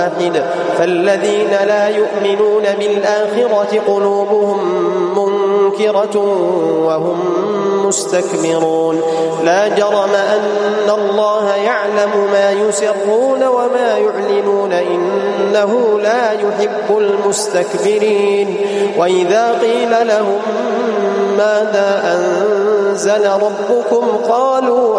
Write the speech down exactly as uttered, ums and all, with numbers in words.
فالذين لا يؤمنون بالآخرة قلوبهم منكرة وهم مستكبرون لا جرم أن الله يعلم ما يسرون وما يعلنون إنه لا يحب المستكبرين وإذا قيل لهم ماذا أنزل ربكم قالوا